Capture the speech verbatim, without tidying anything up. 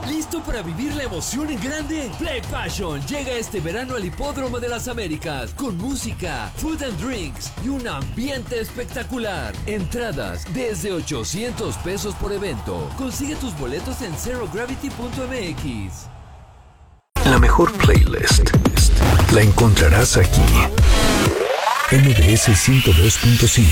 ¿Listo para vivir la emoción en grande? Play Passion llega este verano al Hipódromo de las Américas con música, food and drinks y un ambiente espectacular. Entradas desde ochocientos pesos por evento. Consigue tus boletos en zero gravity punto m x. La mejor playlist la encontrarás aquí. M B S ciento dos punto cinco